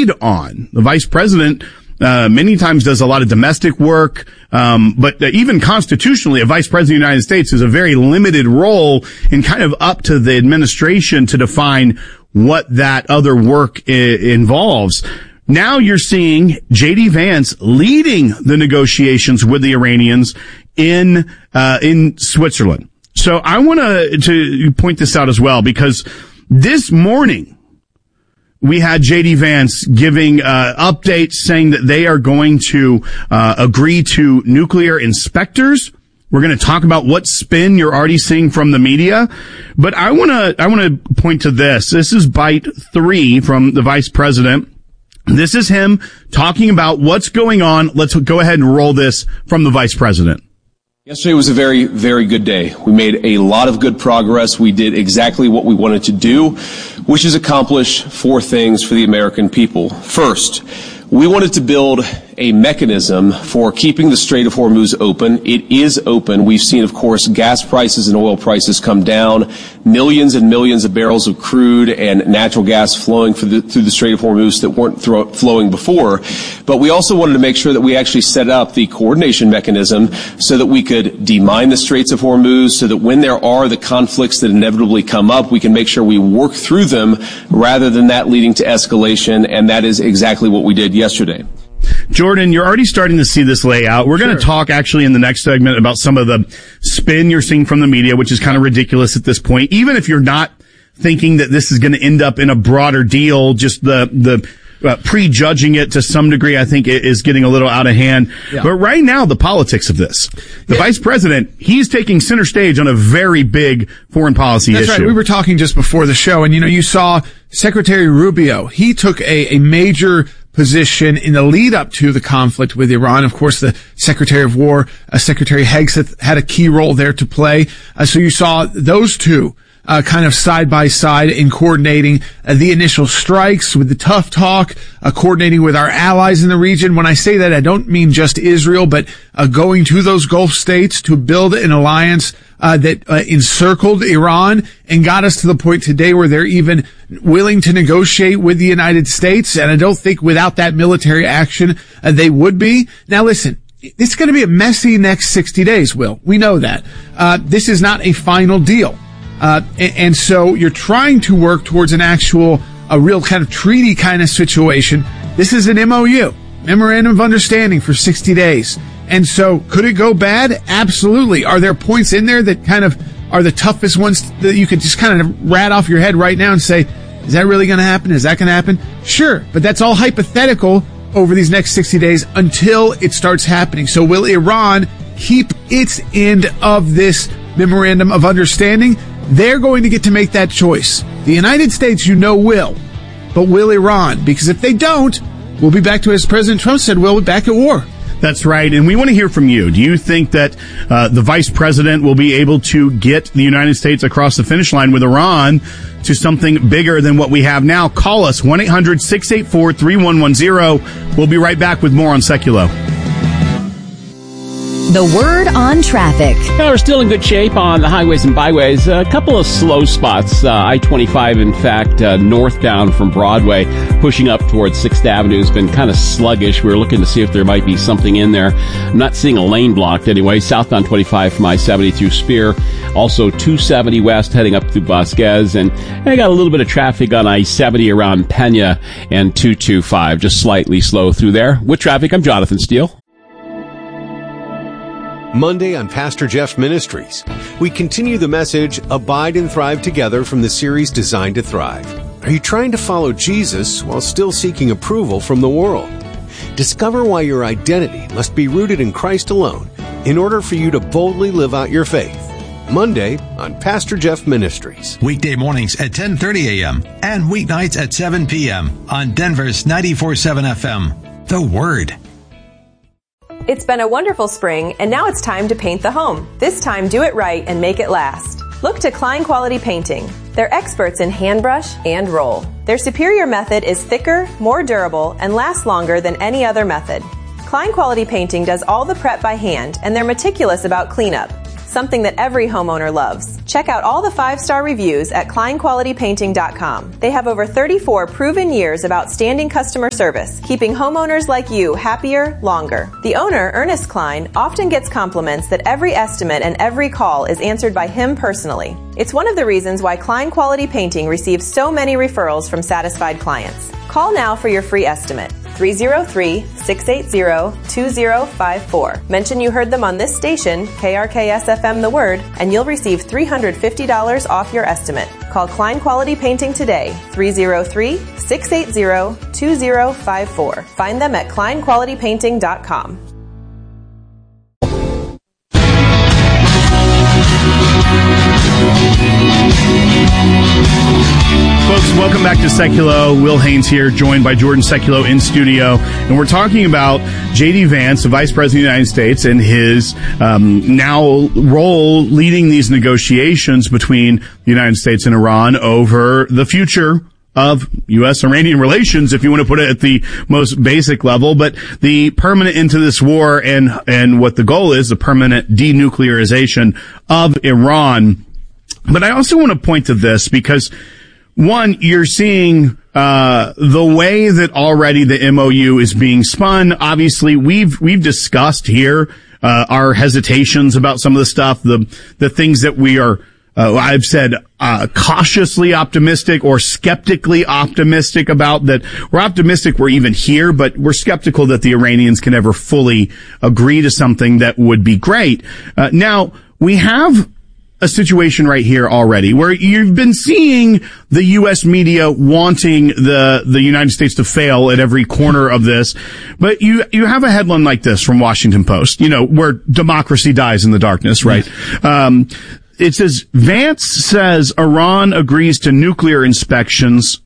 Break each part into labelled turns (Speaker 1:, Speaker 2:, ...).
Speaker 1: lead on. The vice president many times does a lot of domestic work, but even constitutionally, a vice president of the United States is a very limited role and kind of up to the administration to define what that other work involves. Now you're seeing J.D. Vance leading the negotiations with the Iranians in Switzerland. So I want to point this out as well, because this morning we had J.D. Vance giving updates saying that they are going to agree to nuclear inspectors. We're going to talk about what spin you're already seeing from the media, but I want to point to this. This is bite 3 from the vice president. This is him talking about what's going on. Let's go ahead and roll this from the vice president.
Speaker 2: Yesterday was a very, very good day. We made a lot of good progress. We did exactly what we wanted to do, which is accomplish 4 things for the American people. First, we wanted to build a mechanism for keeping the Strait of Hormuz open. It is open. We've seen, of course, gas prices and oil prices come down, millions and millions of barrels of crude and natural gas flowing through the Strait of Hormuz that weren't flowing before. But we also wanted to make sure that we actually set up the coordination mechanism so that we could demine the Straits of Hormuz, so that when there are the conflicts that inevitably come up, we can make sure we work through them rather than that leading to escalation. And that is exactly what we did yesterday.
Speaker 1: Jordan, you're already starting to see this layout. We're going to talk actually in the next segment about some of the spin you're seeing from the media, which is kind of ridiculous at this point. Even if you're not thinking that this is going to end up in a broader deal, just the prejudging it to some degree, I think is getting a little out of hand. Yeah. But right now, the politics of this, the vice president, he's taking center stage on a very big foreign policy issue.
Speaker 3: That's right. We were talking just before the show, and you saw Secretary Rubio. He took a major position in the lead up to the conflict with Iran. Of course, the Secretary of War, Secretary Hegseth, had a key role there to play. So you saw those two kind of side by side in coordinating the initial strikes with the tough talk, coordinating with our allies in the region. When I say that, I don't mean just Israel, but going to those Gulf states to build an alliance that encircled Iran and got us to the point today where they're even willing to negotiate with the United States. And I don't think without that military action they would be. Now listen, it's going to be a messy next 60 days, Will. We know that. This is not a final deal. And so you're trying to work towards a real kind of treaty kind of situation. This is an MOU, Memorandum of Understanding, for 60 days. And so could it go bad? Absolutely. Are there points in there that kind of are the toughest ones that you could just kind of rat off your head right now and say, is that really going to happen? Is that going to happen? Sure. But that's all hypothetical over these next 60 days until it starts happening. So will Iran keep its end of this Memorandum of Understanding? They're going to get to make that choice. The United States, will. But will Iran? Because if they don't, we'll be back to, as President Trump said, we'll be back at war.
Speaker 1: That's right. And we want to hear from you. Do you think that the vice president will be able to get the United States across the finish line with Iran to something bigger than what we have now? Call us, 1-800-684-3110. We'll be right back with more on Seculo.
Speaker 4: The word on traffic.
Speaker 5: We're still in good shape on the highways and byways. A couple of slow spots. I-25, in fact, northbound from Broadway, pushing up towards 6th Avenue has been kind of sluggish. We were looking to see if there might be something in there. I'm not seeing a lane blocked anyway. Southbound 25 from I-70 through Spear. Also 270 west heading up through Vasquez. And I got a little bit of traffic on I-70 around Pena and 225. Just slightly slow through there. With traffic, I'm Jonathan Steele.
Speaker 6: Monday on Pastor Jeff Ministries, we continue the message, Abide and Thrive Together, from the series Designed to Thrive. Are you trying to follow Jesus while still seeking approval from the world? Discover why your identity must be rooted in Christ alone in order for you to boldly live out your faith. Monday on Pastor Jeff Ministries.
Speaker 7: Weekday mornings at 10:30 a.m. and weeknights at 7 p.m. on Denver's 94.7 FM. The Word.
Speaker 8: It's been a wonderful spring, and now it's time to paint the home. This time, do it right and make it last. Look to Klein Quality Painting. They're experts in hand brush and roll. Their superior method is thicker, more durable, and lasts longer than any other method. Klein Quality Painting does all the prep by hand, and they're meticulous about cleanup. something that every homeowner loves. Check out all the 5-star reviews at KleinQualityPainting.com. They have over 34 proven years of outstanding customer service, keeping homeowners like you happier longer. The owner, Ernest Klein, often gets compliments that every estimate and every call is answered by him personally. It's one of the reasons why Klein Quality Painting receives so many referrals from satisfied clients. Call now for your free estimate. 303-680-2054. Mention you heard them on this station, KRKS-FM The Word, and you'll receive $350 off your estimate. Call Klein Quality Painting today, 303-680-2054. Find them at KleinQualityPainting.com.
Speaker 1: Folks, welcome back to Seculo. Will Haynes here, joined by Jordan Seculo in studio. And we're talking about J.D. Vance, the Vice President of the United States, and his now role leading these negotiations between the United States and Iran over the future of U.S.-Iranian relations, if you want to put it at the most basic level, but the permanent end to this war and what the goal is, the permanent denuclearization of Iran. But I also want to point to this because, one, you're seeing the way that already the MOU is being spun. Obviously, we've discussed here our hesitations about some of the stuff, the things that we are I've said cautiously optimistic or skeptically optimistic about. That we're optimistic we're even here, but we're skeptical that the Iranians can ever fully agree to something that would be great. Now, we have a situation right here already where you've been seeing the U.S. media wanting the United States to fail at every corner of this. But you have a headline like this from Washington Post, where democracy dies in the darkness, right? It says, Vance says Iran agrees to nuclear inspections,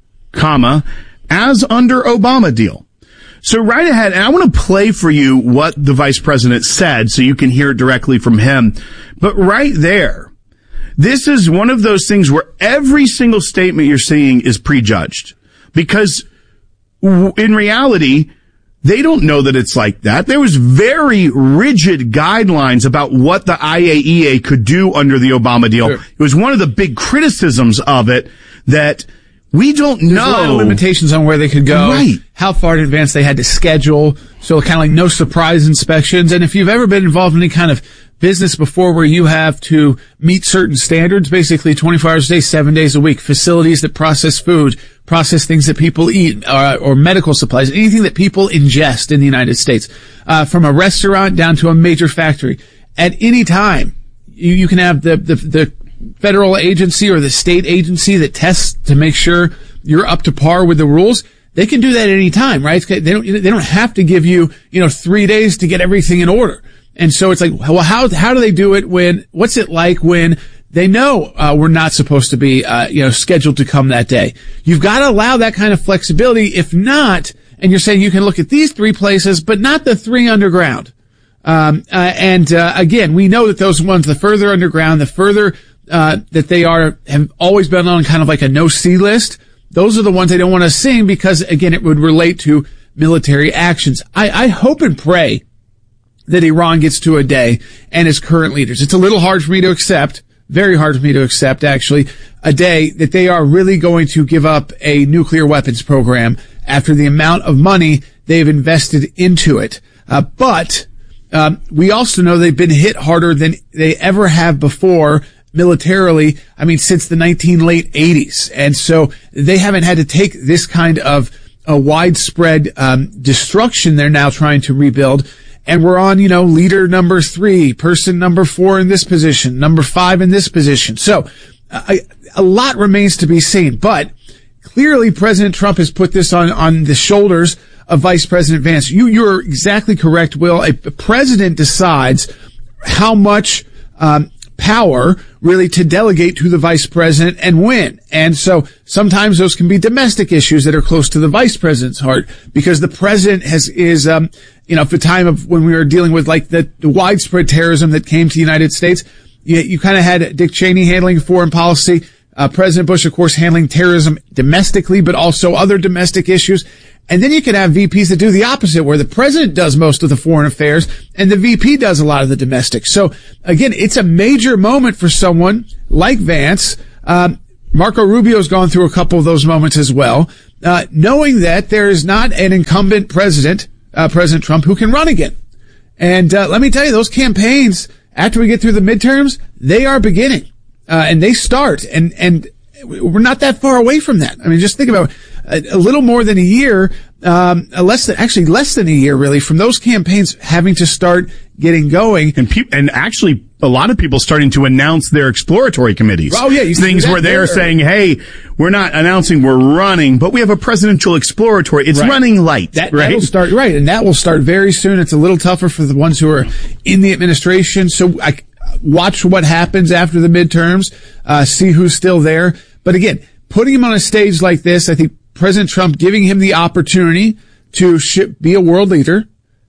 Speaker 1: as under Obama deal. So right ahead, and I want to play for you what the vice president said so you can hear it directly from him. But right there, this is one of those things where every single statement you're seeing is prejudged. Because in reality, they don't know that it's like that. There was very rigid guidelines about what the IAEA could do under the Obama deal. Sure. It was one of the big criticisms of it that we don't know. There's a lot of
Speaker 3: limitations on where they could go,
Speaker 1: right,
Speaker 3: how far in advance they had to schedule. So kind of like no surprise inspections. And if you've ever been involved in any kind of business before where you have to meet certain standards, basically 24 hours a day, 7 days a week, facilities that process food, process things that people eat, or medical supplies, anything that people ingest in the United States, from a restaurant down to a major factory. At any time, you can have the federal agency or the state agency that tests to make sure you're up to par with the rules. They can do that at any time, right? They don't have to give you, 3 days to get everything in order. And so it's like, well, how do they do it what's it like when they know, we're not supposed to be, scheduled to come that day? You've got to allow that kind of flexibility. If not, and you're saying you can look at these 3 places, but not the 3 underground. Again, we know that those ones, the further underground, the further, that they have always been on kind of like a no-see list. Those are the ones they don't want to sing because, again, it would relate to military actions. I hope and pray that Iran gets to a day and its current leaders. It's a little hard for me to accept, very hard for me to accept, actually, a day that they are really going to give up a nuclear weapons program after the amount of money they've invested into it. But we also know they've been hit harder than they ever have before militarily, since the late 80s. And so they haven't had to take this kind of a widespread destruction they're now trying to rebuild. And we're on, leader number 3, person number 4 in this position, number 5 in this position. So a lot remains to be seen. But clearly President Trump has put this on the shoulders of Vice President Vance. You're exactly correct, Will. A president decides how much power really to delegate to the vice president and when. And so sometimes those can be domestic issues that are close to the vice president's heart because the president is at the time of when we were dealing with like the widespread terrorism that came to the United States, you kind of had Dick Cheney handling foreign policy. President Bush, of course, handling terrorism domestically, but also other domestic issues. And then you can have VPs that do the opposite, where the president does most of the foreign affairs and the VP does a lot of the domestic. So again, it's a major moment for someone like Vance. Marco Rubio's gone through a couple of those moments as well, knowing that there is not an incumbent president, President Trump, who can run again. And let me tell you, those campaigns, after we get through the midterms, they are beginning. And they start, and we're not that far away from that. I mean, just think about a little more than a year, less than a year, really, from those campaigns having to start getting going.
Speaker 1: And actually, a lot of people starting to announce their exploratory committees.
Speaker 3: Oh, yeah.
Speaker 1: Things where they're saying, hey, we're not announcing we're running, but we have a presidential exploratory. It's running light.
Speaker 3: That'll start, right. And that will start very soon. It's a little tougher for the ones who are in the administration. So watch what happens after the midterms, see who's still there. But again, putting him on a stage like this, I think President Trump giving him the opportunity to be a world leader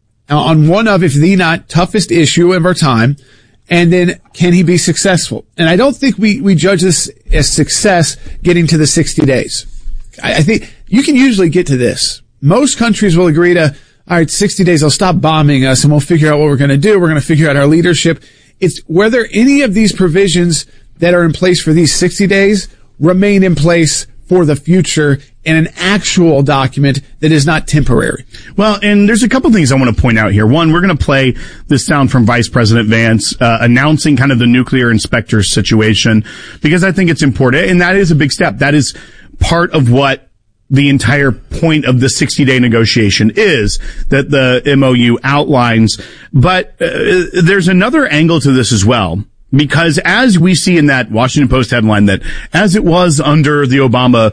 Speaker 3: on one of, if the not toughest issue of our time. And then can he be successful? And I don't think we judge this as success getting to the 60 days. I think you can usually get to this. Most countries will agree to, all right, 60 days, they'll stop bombing us and we'll figure out what we're going to do. We're going to figure out our leadership. It's whether any of these provisions that are in place for these 60 days remain in place for the future in an actual document that is not temporary.
Speaker 1: Well, and there's a couple things I want to point out here. One, we're going to play this sound from Vice President Vance announcing kind of the nuclear inspector situation, because I think it's important, and that is a big step. That is part of what the entire point of the 60-day negotiation is, that the MOU outlines. But there's another angle to this as well. Because as we see in that Washington Post headline, that as it was under the Obama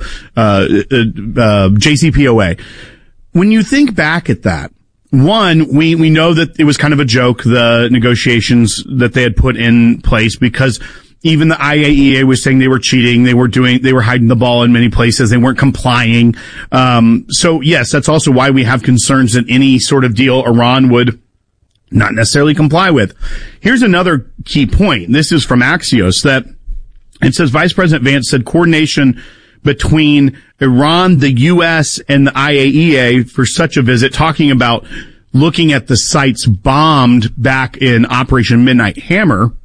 Speaker 1: JCPOA, when you think back at that, one, we know that it was kind of a joke, the negotiations that they had put in place, because even the IAEA was saying they were cheating, they were hiding the ball in many places, they weren't complying. So yes, that's also why we have concerns that any sort of deal Iran would not necessarily comply with. Here's another key point. This is from Axios, that it says Vice President Vance said coordination between Iran, the U.S., and the IAEA for such a visit, talking about looking at the sites bombed back in Operation Midnight Hammer,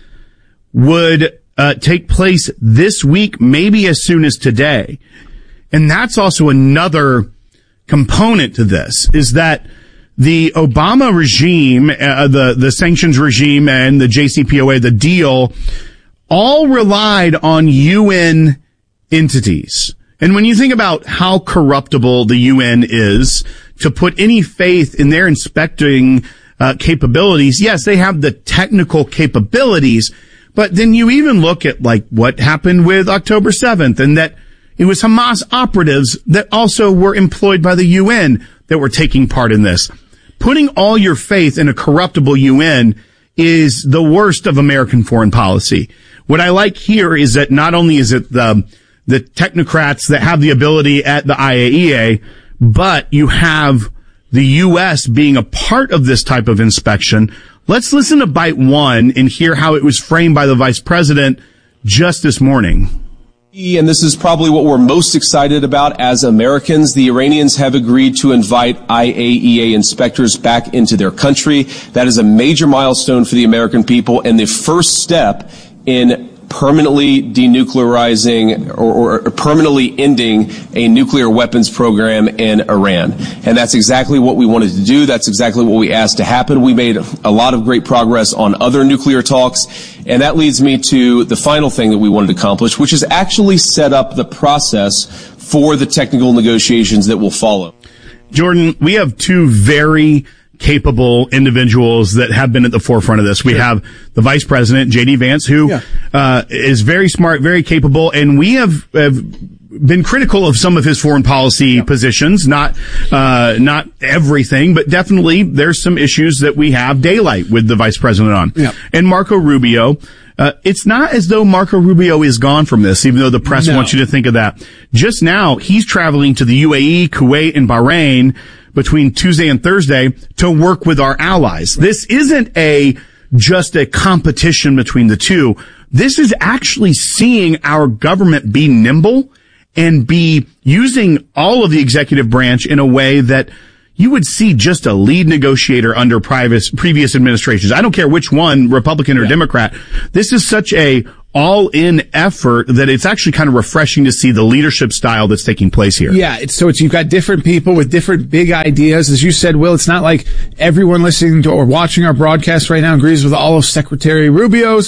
Speaker 1: would take place this week, maybe as soon as today. And that's also another component to this, is that the Obama regime, the sanctions regime and the JCPOA, the deal, all relied on UN entities. And when you think about how corruptible the UN is, to put any faith in their inspecting capabilities, yes, they have the technical capabilities, but then you even look at like what happened with October 7th, and that it was Hamas operatives that also were employed by the UN that were taking part in this. Putting all your faith in a corruptible UN is the worst of American foreign policy. What I like here is that not only is it the technocrats that have the ability at the IAEA, but you have the U.S. being a part of this type of inspection. Let's listen to Bite 1 and hear how it was framed by the vice president just this morning.
Speaker 2: And this is probably what we're most excited about as Americans. The Iranians have agreed to invite IAEA inspectors back into their country. That is a major milestone for the American people and the first step in permanently denuclearizing or permanently ending a nuclear weapons program in Iran. And that's exactly what we wanted to do. That's exactly what we asked to happen. We made a lot of great progress on other nuclear talks. And that leads me to the final thing that we wanted to accomplish, which is actually set up the process for the technical negotiations that will follow.
Speaker 1: Jordan, we have two very capable individuals that have been at the forefront of this. We have the vice president, J.D. Vance, who is very smart, very capable, and we have been critical of some of his foreign policy positions, not everything, but definitely there's some issues that we have daylight with the vice president on. And Marco Rubio, it's not as though Marco Rubio is gone from this, even though the press wants you to think of that. Just now, he's traveling to the UAE, Kuwait, and Bahrain between Tuesday and Thursday to work with our allies. This isn't just a competition between the two. this is actually seeing our government be nimble and be using all of the executive branch in a way that you would see just a lead negotiator under previous administrations. I don't care which one, Republican or Democrat. This is such a all-in effort that it's actually kind of refreshing to see the leadership style that's taking place here.
Speaker 3: Yeah, you've got different people with different big ideas. As you said, Will, it's not like everyone listening to or watching our broadcast right now agrees with all of Secretary Rubio's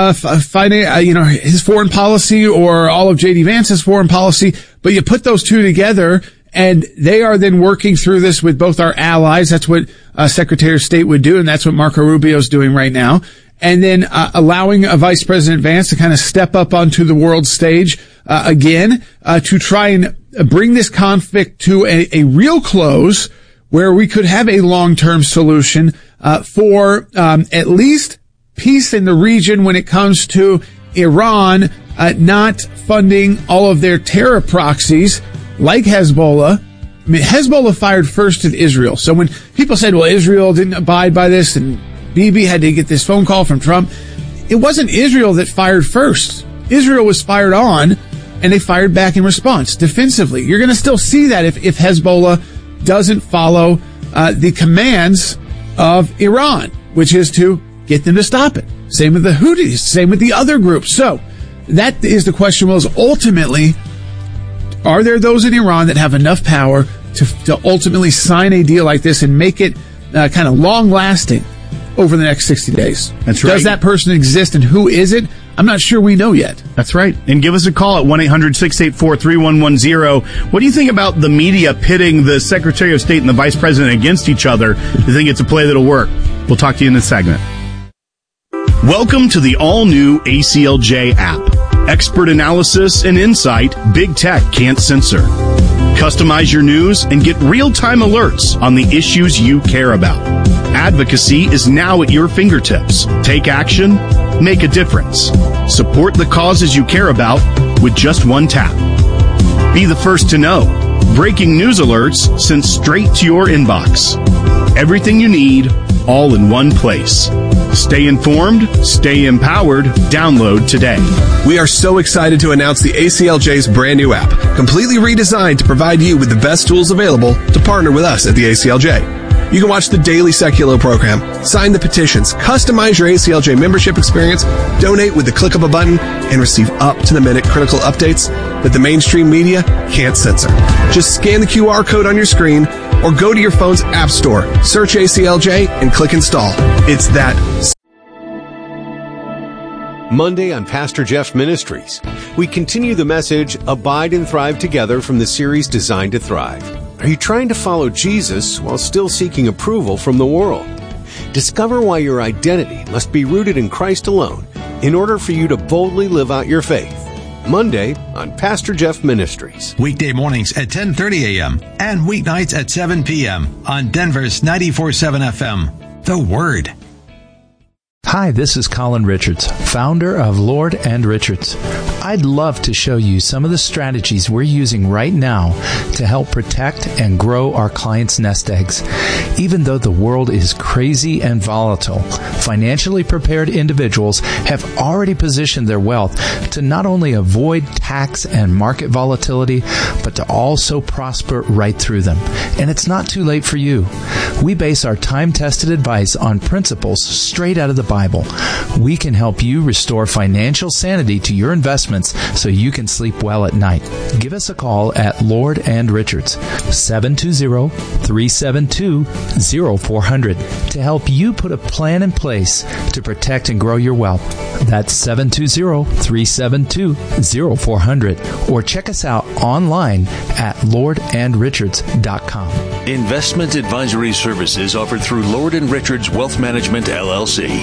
Speaker 3: his foreign policy or all of J.D. Vance's foreign policy, but you put those two together and they are then working through this with both our allies. That's what Secretary of State would do, and that's what Marco Rubio's doing right now. And then allowing Vice President Vance to kind of step up onto the world stage again to try and bring this conflict to a real close where we could have a long-term solution for at least peace in the region when it comes to Iran not funding all of their terror proxies like Hezbollah. I mean, Hezbollah fired first at Israel. So when people said, well, Israel didn't abide by this and Bibi had to get this phone call from Trump, it wasn't Israel that fired first. Israel was fired on, and they fired back in response defensively. You're going to still see that if Hezbollah doesn't follow the commands of Iran, which is to get them to stop it. Same with the Houthis, same with the other groups. So that is the question, was ultimately, are there those in Iran that have enough power to ultimately sign a deal like this and make it kind of long-lasting over the next 60 days?
Speaker 1: That's right.
Speaker 3: Does that person exist, and who is it? I'm not sure we know yet.
Speaker 1: That's right. And give us a call at 1-800-684-3110. What do you think about the media pitting the Secretary of State and the Vice President against each other? Do you think it's a play that'll work? We'll talk to you in this segment. Welcome to the all-new ACLJ app. Expert analysis and insight Big Tech can't censor. Customize your news and get real-time alerts on the issues you care about. Advocacy is now at your fingertips. Take action, make a difference. Support the causes you care about with just one tap. Be the first to know. Breaking news alerts sent straight to your inbox. Everything you need, all in one place. Stay informed, stay empowered. Download today.
Speaker 9: We are so excited to announce the ACLJ's brand new app, completely redesigned to provide you with the best tools available to partner with us at the ACLJ. You can watch the daily Seculo program, sign the petitions, customize your ACLJ membership experience, donate with the click of a button, and receive up-to-the-minute critical updates that the mainstream media can't censor. Just scan the QR code on your screen or go to your phone's app store, search ACLJ, and click install. It's that.
Speaker 6: Monday on Pastor Jeff Ministries, we continue the message, Abide and Thrive Together, from the series Designed to Thrive. Are you trying to follow Jesus while still seeking approval from the world? Discover why your identity must be rooted in Christ alone in order for you to boldly live out your faith. Monday on Pastor Jeff Ministries.
Speaker 7: Weekday mornings at 10:30 a.m. and weeknights at 7 p.m. on Denver's 94.7 FM. The Word.
Speaker 10: Hi, this is Colin Richards, founder of Lord and Richards. I'd love to show you some of the strategies we're using right now to help protect and grow our clients' nest eggs. Even though the world is crazy and volatile, financially prepared individuals have already positioned their wealth to not only avoid tax and market volatility, but to also prosper right through them. And it's not too late for you. We base our time-tested advice on principles straight out of the Bible. We can help you restore financial sanity to your investments so you can sleep well at night. Give us a call at Lord and Richards, 720-372-0400, to help you put a plan in place to protect and grow your wealth. That's 720-372-0400, or check us out online at lordandrichards.com.
Speaker 11: Investment advisory services offered through Lord and Richards Wealth Management, LLC.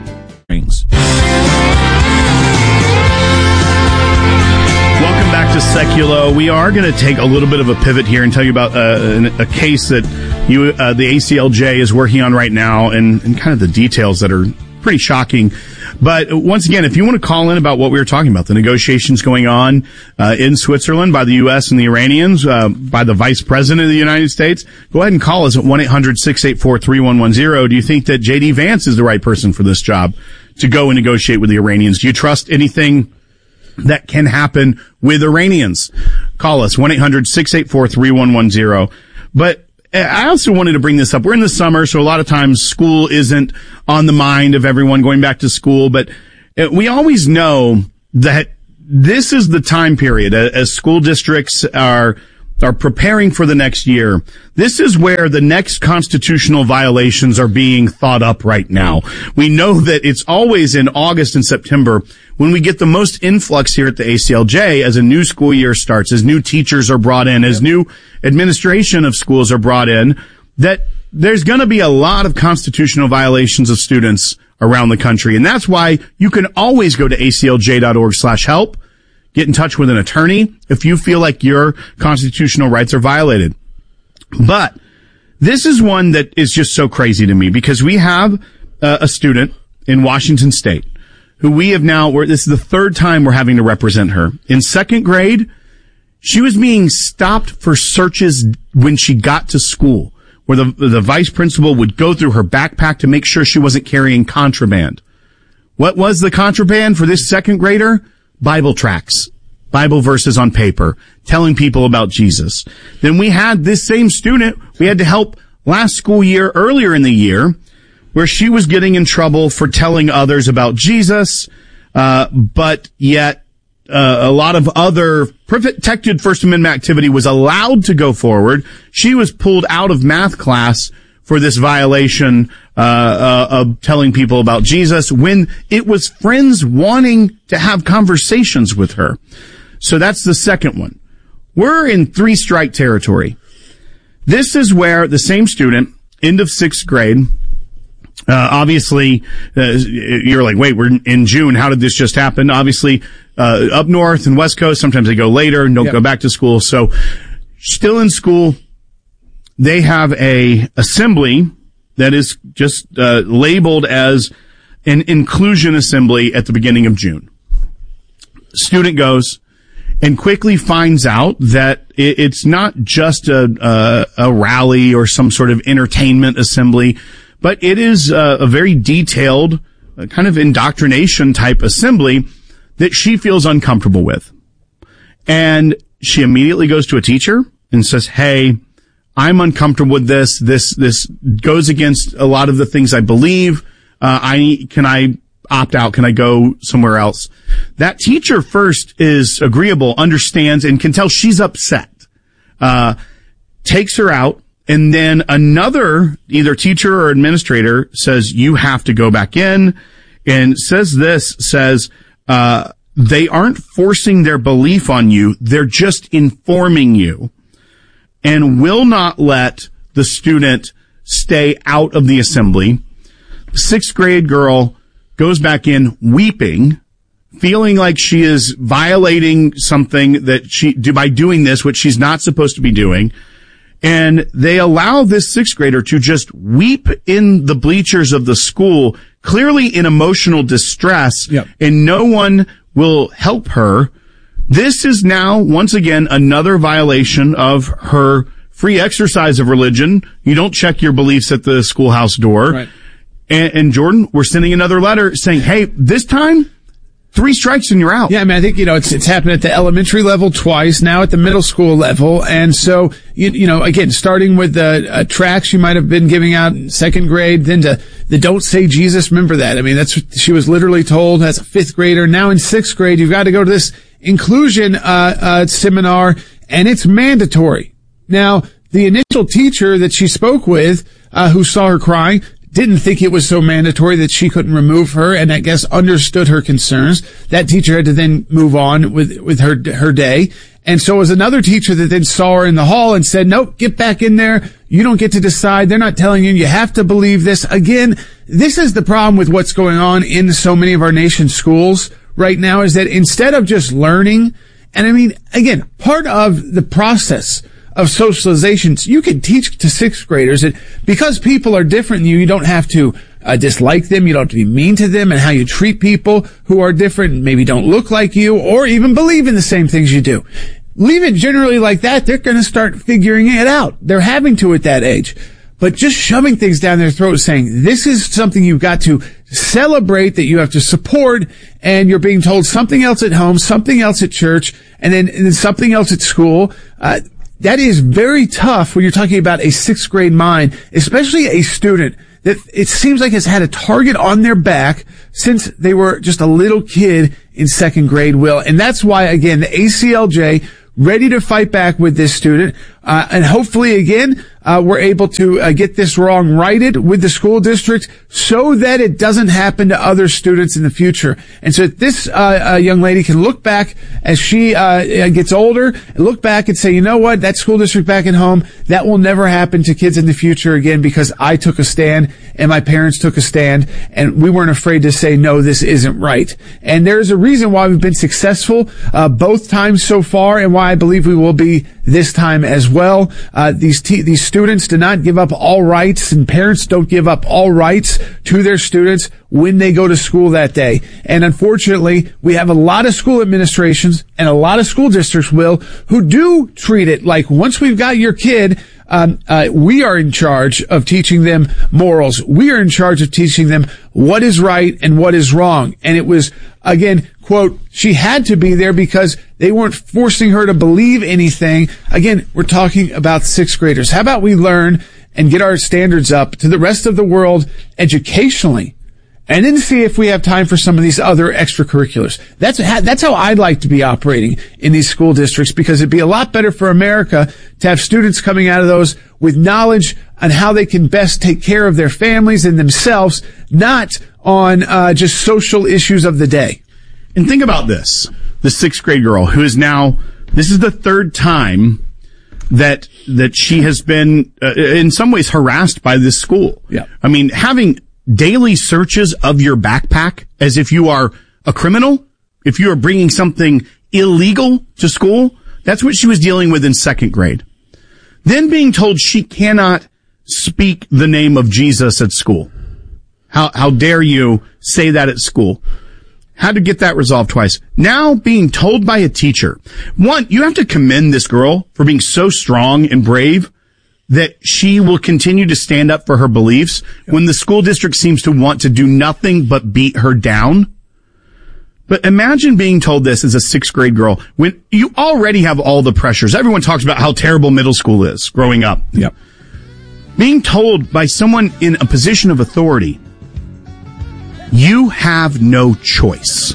Speaker 1: Welcome back to Seculo. We are going to take a little bit of a pivot here and tell you about a case that the ACLJ is working on right now, and kind of the details that are pretty shocking. But once again, if you want to call in about what we were talking about, the negotiations going on in Switzerland by the U.S. and the Iranians, by the Vice President of the United States, go ahead and call us at 1-800-684-3110. Do you think that J.D. Vance is the right person for this job to go and negotiate with the Iranians? Do you trust anything that can happen with Iranians? Call us, 1-800-684-3110. But I also wanted to bring this up. We're in the summer, so a lot of times school isn't on the mind of everyone going back to school, but we always know that this is the time period as school districts are preparing for the next year. This is where the next constitutional violations are being thought up right now. We know that it's always in August and September when we get the most influx here at the ACLJ as a new school year starts, as new teachers are brought in, as new administration of schools are brought in, that there's going to be a lot of constitutional violations of students around the country. And that's why you can always go to aclj.org/help. Get in touch with an attorney if you feel like your constitutional rights are violated. But this is one that is just so crazy to me because we have a student in Washington State who we have now, this is the third time we're having to represent her. In second grade, she was being stopped for searches when she got to school, where the vice principal would go through her backpack to make sure she wasn't carrying contraband. What was the contraband for this second grader? Bible tracts, Bible verses on paper, telling people about Jesus. Then we had this same student we had to help last school year, earlier in the year, where she was getting in trouble for telling others about Jesus, but yet a lot of other protected First Amendment activity was allowed to go forward. She was pulled out of math class for this violation of telling people about Jesus when it was friends wanting to have conversations with her. So that's the second one. We're in 3-strike territory. This is where the same student, end of 6th grade, obviously, you're like, wait, we're in June. How did this just happen? Obviously, up north and West Coast, sometimes they go later and don't go back to school. So still in school, they have a assembly that is just labeled as an inclusion assembly at the beginning of June. Student goes and quickly finds out that it's not just a rally or some sort of entertainment assembly, but it is a very detailed kind of indoctrination type assembly that she feels uncomfortable with. And she immediately goes to a teacher and says, hey, I'm uncomfortable with this. This goes against a lot of the things I believe. Can I opt out? Can I go somewhere else? That teacher first is agreeable, understands, and can tell she's upset. Takes her out, and then another, either teacher or administrator, says, you have to go back in, and says, they aren't forcing their belief on you. They're just informing you, and will not let the student stay out of the assembly. 6th grade girl goes back in weeping, feeling like she is violating something that by doing this, which she's not supposed to be doing. And they allow this 6th grader to just weep in the bleachers of the school, clearly in emotional distress, and no one will help her. This is now, once again, another violation of her free exercise of religion. You don't check your beliefs at the schoolhouse door. Right. And Jordan, we're sending another letter saying, hey, this time, 3 strikes and you're out.
Speaker 3: Yeah, I mean, I think, it's happened at the elementary level twice, now at the middle school level. And so, again, starting with the tracts you might have been giving out in 2nd grade, then to the Don't Say Jesus. Remember that. I mean, she was literally told as a 5th grader. Now in 6th grade, you've got to go to this inclusion seminar, and it's mandatory. Now, the initial teacher that she spoke with, who saw her crying, didn't think it was so mandatory that she couldn't remove her, and I guess understood her concerns. That teacher had to then move on with her day. And so was another teacher that then saw her in the hall and said, nope, get back in there. You don't get to decide. They're not telling you. You have to believe this. Again, this is the problem with what's going on in so many of our nation's schools right now, is that instead of just learning, and I mean, again, part of the process of socialization, you can teach to 6th graders that because people are different than you don't have to dislike them. You don't have to be mean to them, and how you treat people who are different, maybe don't look like you, or even believe in the same things you do. Leave it generally like that. They're going to start figuring it out. They're having to at that age. But just shoving things down their throat, saying this is something you've got to celebrate, that you have to support, and you're being told something else at home, something else at church, and then something else at school. That is very tough when you're talking about a 6th grade mind, especially a student that it seems like has had a target on their back since they were just a little kid in 2nd grade, Will. And that's why, again, the ACLJ ready to fight back with this student. And hopefully, again, we're able to get this wrong righted with the school district so that it doesn't happen to other students in the future. And so this young lady can look back as she gets older and look back and say, you know what, that school district back at home, that will never happen to kids in the future again, because I took a stand and my parents took a stand and we weren't afraid to say, no, this isn't right. And there's a reason why we've been successful both times so far, and why I believe we will be this time as well. These students do not give up all rights, and parents don't give up all rights to their students when they go to school that day. And unfortunately, we have a lot of school administrations and a lot of school districts, Will, who do treat it like once we've got your kid, we are in charge of teaching them morals. We are in charge of teaching them what is right and what is wrong. And it was, again, quote, she had to be there because they weren't forcing her to believe anything. Again, we're talking about 6th graders. How about we learn and get our standards up to the rest of the world educationally, and then see if we have time for some of these other extracurriculars. That's how I'd like to be operating in these school districts, because it'd be a lot better for America to have students coming out of those with knowledge on how they can best take care of their families and themselves, not on just social issues of the day.
Speaker 1: And think about this. The 6th grade girl who is now, this is the 3rd time that she has been in some ways harassed by this school.
Speaker 3: Yeah.
Speaker 1: I mean, having daily searches of your backpack as if you are a criminal, if you are bringing something illegal to school, that's what she was dealing with in 2nd grade. Then being told she cannot speak the name of Jesus at school. How dare you say that at school? Had to get that resolved twice. Now being told by a teacher. One, you have to commend this girl for being so strong and brave that she will continue to stand up for her beliefs when the school district seems to want to do nothing but beat her down. But imagine being told this as a 6th grade girl when you already have all the pressures. Everyone talks about how terrible middle school is growing up.
Speaker 3: Yep.
Speaker 1: Being told by someone in a position of authority, you have no choice.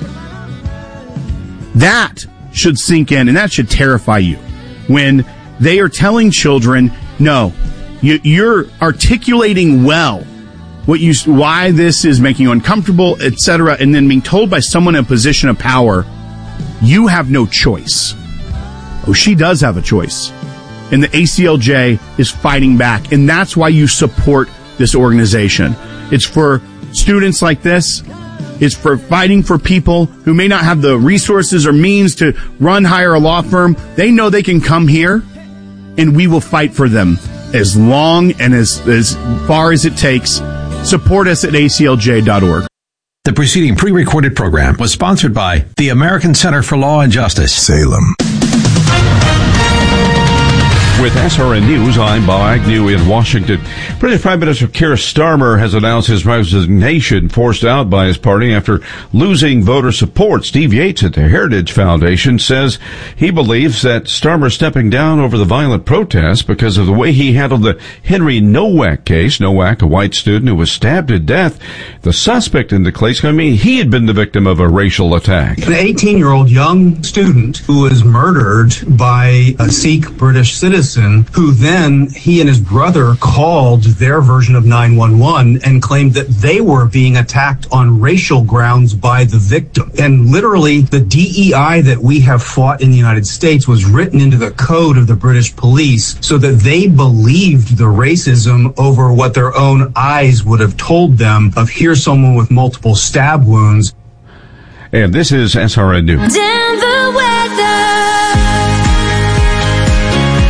Speaker 1: That should sink in, and that should terrify you when they are telling children, no, you're articulating well why this is making you uncomfortable, etc., and then being told by someone in a position of power, you have no choice. Oh, she does have a choice. And the ACLJ is fighting back, and that's why you support this organization. It's for students like this. It's for fighting for people who may not have the resources or means to hire a law firm. They know they can come here, and we will fight for them as long and as far as it takes. Support us at aclj.org.
Speaker 7: The preceding pre-recorded program was sponsored by the American Center for Law and Justice, Salem.
Speaker 12: With SRN News, I'm Bob Agnew in Washington. British Prime Minister Keir Starmer has announced his resignation, forced out by his party after losing voter support. Steve Yates at the Heritage Foundation says he believes that Starmer stepping down over the violent protests because of the way he handled the Henry Nowak case. Nowak, a white student who was stabbed to death. The suspect in the case, he had been the victim of a racial attack.
Speaker 13: An 18-year-old young student who was murdered by a Sikh British citizen, who then he and his brother called their version of 911 and claimed that they were being attacked on racial grounds by the victim. And literally, the DEI that we have fought in the United States was written into the code of the British police so that they believed the racism over what their own eyes would have told them of here's someone with multiple stab wounds.
Speaker 12: And this is SRN News.
Speaker 14: Denver weather.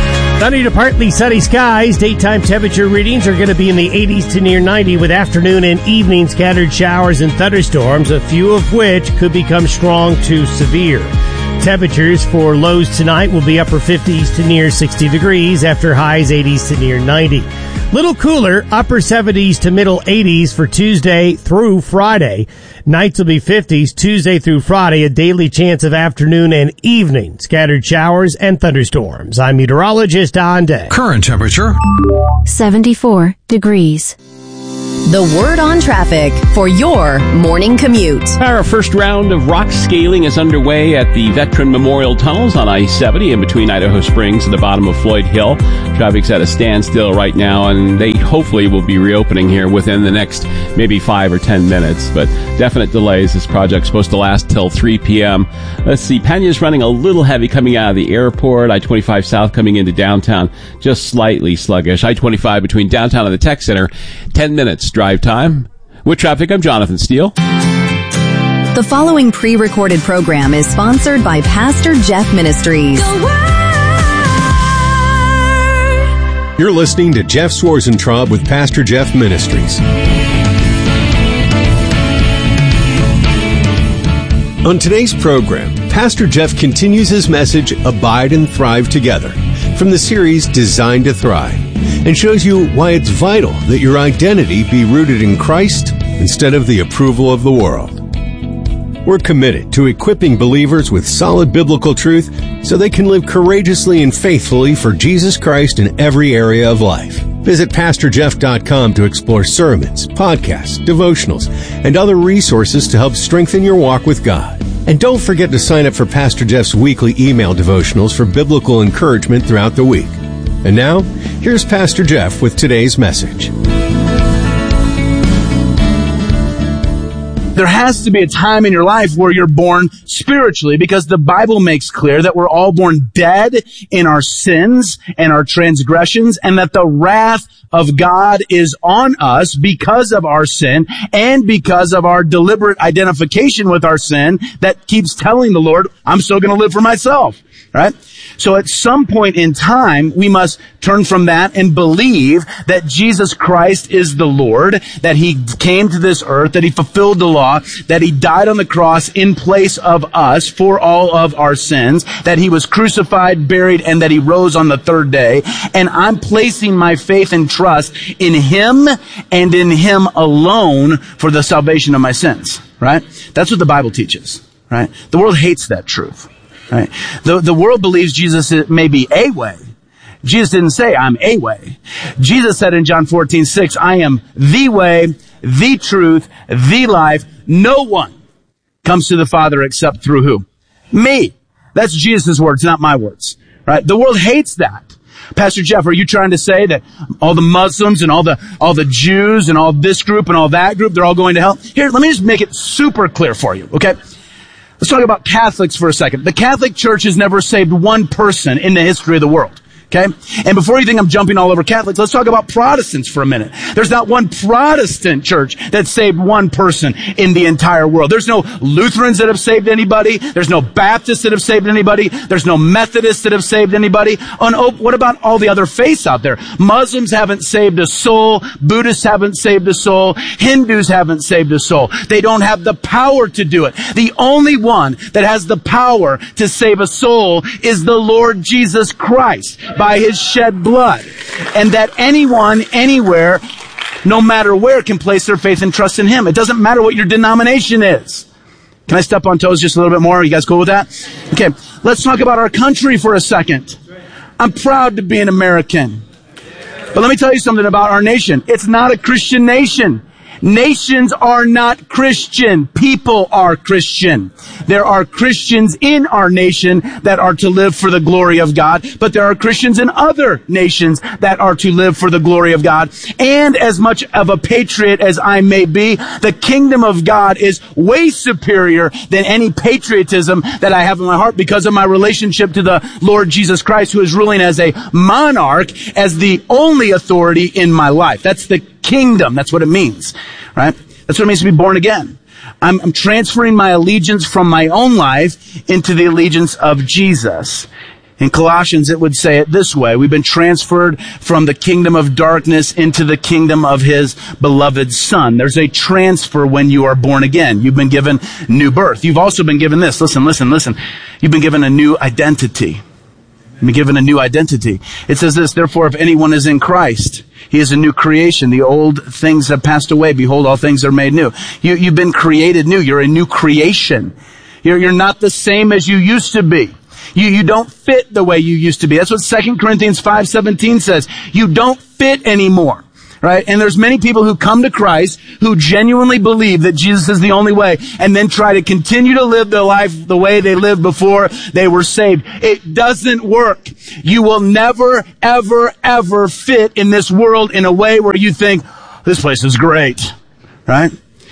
Speaker 14: Sunny to partly sunny skies. Daytime temperature readings are going to be in the 80s to near 90 with afternoon and evening scattered showers and thunderstorms, a few of which could become strong to severe. Temperatures for lows tonight will be upper 50s to near 60 degrees after highs 80s to near 90. Little cooler, upper 70s to middle 80s for Tuesday through Friday. Nights will be 50s Tuesday through Friday, a daily chance of afternoon and evening scattered showers and thunderstorms. I'm meteorologist Don Day.
Speaker 7: Current temperature
Speaker 4: 74 degrees. The Word on Traffic for your morning commute.
Speaker 5: Our first round of rock scaling is underway at the Veteran Memorial Tunnels on I-70 in between Idaho Springs and the bottom of Floyd Hill. Traffic's at a standstill right now, and they hopefully will be reopening here within the next maybe 5 or 10 minutes. But definite delays. This project's supposed to last till 3 p.m. Let's see, Pena's running a little heavy coming out of the airport. I-25 south coming into downtown, just slightly sluggish. I-25 between downtown and the tech center, 10 minutes drive time. With traffic, I'm Jonathan Steele.
Speaker 4: The following pre-recorded program is sponsored by Pastor Jeff Ministries.
Speaker 6: You're listening to Jeff Swarzentraub with Pastor Jeff Ministries. On today's program, Pastor Jeff continues his message, Abide and Thrive Together, from the series Designed to Thrive, and shows you why it's vital that your identity be rooted in Christ instead of the approval of the world. We're committed to equipping believers with solid biblical truth so they can live courageously and faithfully for Jesus Christ in every area of life. Visit PastorJeff.com to explore sermons, podcasts, devotionals, and other resources to help strengthen your walk with God. And don't forget to sign up for Pastor Jeff's weekly email devotionals for biblical encouragement throughout the week. And now, here's Pastor Jeff with today's message.
Speaker 15: There has to be a time in your life where you're born spiritually, because the Bible makes clear that we're all born dead in our sins and our transgressions, and that the wrath of God is on us because of our sin and because of our deliberate identification with our sin that keeps telling the Lord, I'm still going to live for myself, right? So at some point in time, we must turn from that and believe that Jesus Christ is the Lord, that He came to this earth, that He fulfilled the law, that He died on the cross in place of us for all of our sins, that He was crucified, buried, and that He rose on the third day. And I'm placing my faith and trust in Him and in Him alone for the salvation of my sins, right? That's what the Bible teaches, right? The world hates that truth. Right. The world believes Jesus may be a way. Jesus didn't say, I'm a way. Jesus said in John 14:6, I am the way, the truth, the life. No one comes to the Father except through who? Me. That's Jesus' words, not my words. Right? The world hates that. Pastor Jeff, are you trying to say that all the Muslims and all the Jews and all this group and all that group, they're all going to hell? Here, let me just make it super clear for you, okay? Let's talk about Catholics for a second. The Catholic Church has never saved one person in the history of the world. Okay? And before you think I'm jumping all over Catholics, let's talk about Protestants for a minute. There's not one Protestant church that saved one person in the entire world. There's no Lutherans that have saved anybody. There's no Baptists that have saved anybody. There's no Methodists that have saved anybody. What about all the other faiths out there? Muslims haven't saved a soul. Buddhists haven't saved a soul. Hindus haven't saved a soul. They don't have the power to do it. The only one that has the power to save a soul is the Lord Jesus Christ, by His shed blood. And that anyone, anywhere, no matter where, can place their faith and trust in Him. It doesn't matter what your denomination is. Can I step on toes just a little bit more? Are you guys cool with that? Okay, let's talk about our country for a second. I'm proud to be an American. But let me tell you something about our nation. It's not a Christian nation. Nations are not Christian. People are Christian. There are Christians in our nation that are to live for the glory of God, but there are Christians in other nations that are to live for the glory of God. And as much of a patriot as I may be, the kingdom of God is way superior than any patriotism that I have in my heart because of my relationship to the Lord Jesus Christ, who is ruling as a monarch, as the only authority in my life. That's the kingdom. That's what it means, right? That's what it means to be born again. I'm transferring my allegiance from my own life into the allegiance of Jesus. In Colossians, it would say it this way: we've been transferred from the kingdom of darkness into the kingdom of his beloved Son. There's a transfer when you are born again. You've been given new birth. You've also been given this. Listen. You've been given a new identity. You've been given a new identity. It says this: therefore, if anyone is in Christ, he is a new creation. The old things have passed away. Behold, all things are made new. You've been created new. You're a new creation. You're not the same as you used to be. You don't fit the way you used to be. That's what 2 Corinthians 5:17 says. You don't fit anymore, right? And there's many people who come to Christ who genuinely believe that Jesus is the only way and then try to continue to live their life the way they lived before they were saved. It doesn't work. You will never, ever, ever fit in this world in a way where you think, this place is great, right?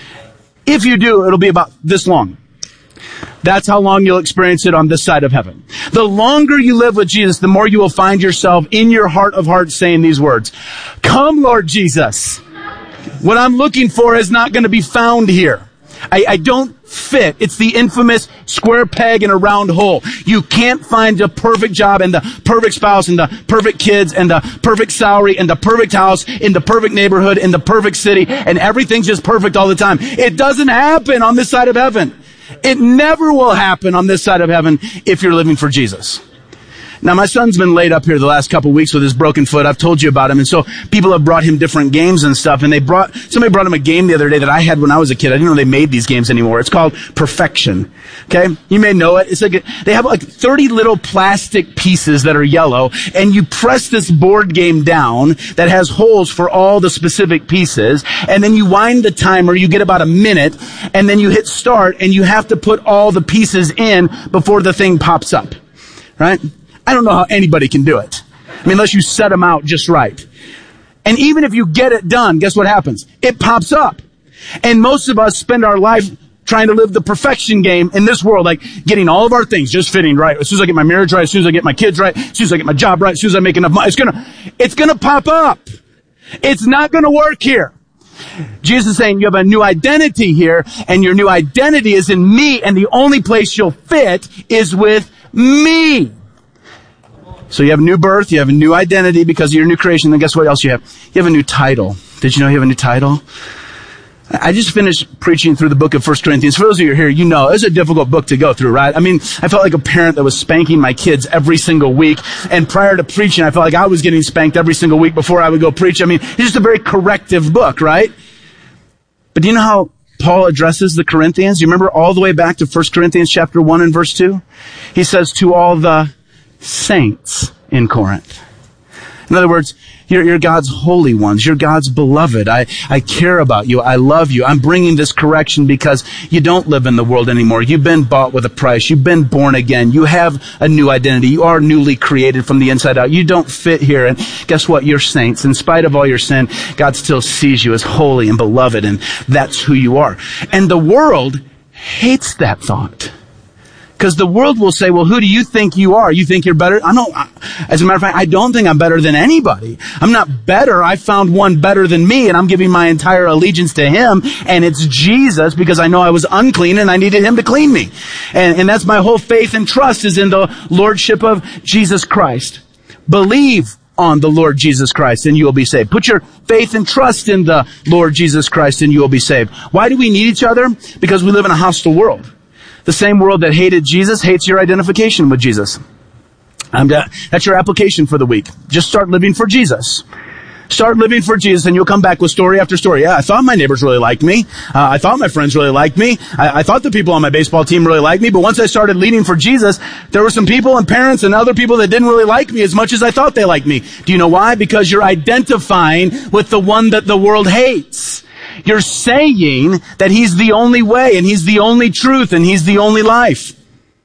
Speaker 15: If you do, it'll be about this long. That's how long you'll experience it on this side of heaven. The longer you live with Jesus, the more you will find yourself in your heart of hearts saying these words: come, Lord Jesus. What I'm looking for is not going to be found here. I don't fit. It's the infamous square peg in a round hole. You can't find the perfect job and the perfect spouse and the perfect kids and the perfect salary and the perfect house in the perfect neighborhood in the perfect city, and everything's just perfect all the time. It doesn't happen on this side of heaven. It never will happen on this side of heaven if you're living for Jesus. Now, my son's been laid up here the last couple of weeks with his broken foot. I've told you about him. And so people have brought him different games and stuff. And somebody brought him a game the other day that I had when I was a kid. I didn't know they made these games anymore. It's called Perfection. Okay? You may know it. It's like, they have like 30 little plastic pieces that are yellow. And you press this board game down that has holes for all the specific pieces. And then you wind the timer. You get about a minute. And then you hit start. And you have to put all the pieces in before the thing pops up. Right? I don't know how anybody can do it. I mean, unless you set them out just right. And even if you get it done, guess what happens? It pops up. And most of us spend our life trying to live the perfection game in this world, like getting all of our things just fitting right. As soon as I get my marriage right, as soon as I get my kids right, as soon as I get my job right, as soon as I make enough money, it's gonna pop up. It's not gonna work here. Jesus is saying you have a new identity here, and your new identity is in me, and the only place you'll fit is with me. So you have a new birth, you have a new identity because of your new creation, then guess what else you have? You have a new title. Did you know you have a new title? I just finished preaching through the book of 1 Corinthians. For those of you who are here, you know, it's a difficult book to go through, right? I mean, I felt like a parent that was spanking my kids every single week. And prior to preaching, I felt like I was getting spanked every single week before I would go preach. I mean, it's just a very corrective book, right? But do you know how Paul addresses the Corinthians? You remember all the way back to 1 Corinthians chapter 1 and verse 2? He says, to all the saints in Corinth. In other words, you're God's holy ones. You're God's beloved. I care about you. I love you. I'm bringing this correction because you don't live in the world anymore. You've been bought with a price. You've been born again. You have a new identity. You are newly created from the inside out. You don't fit here. And guess what? You're saints. In spite of all your sin, God still sees you as holy and beloved, and that's who you are. And the world hates that thought. Because the world will say, well, who do you think you are? You think you're better? As a matter of fact, I don't think I'm better than anybody. I'm not better. I found one better than me, and I'm giving my entire allegiance to him, and it's Jesus, because I know I was unclean and I needed him to clean me. And that's my whole faith and trust is in the lordship of Jesus Christ. Believe on the Lord Jesus Christ and you will be saved. Put your faith and trust in the Lord Jesus Christ and you will be saved. Why do we need each other? Because we live in a hostile world. The same world that hated Jesus hates your identification with Jesus. That's your application for the week. Just start living for Jesus. Start living for Jesus and you'll come back with story after story. Yeah, I thought my neighbors really liked me. I thought my friends really liked me. I thought the people on my baseball team really liked me. But once I started leading for Jesus, there were some people and parents and other people that didn't really like me as much as I thought they liked me. Do you know why? Because you're identifying with the one that the world hates. You're saying that he's the only way and he's the only truth and he's the only life.